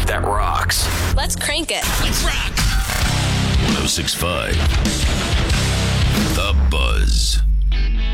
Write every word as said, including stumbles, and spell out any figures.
that rocks. Let's crank it. Let's rock. one oh six point five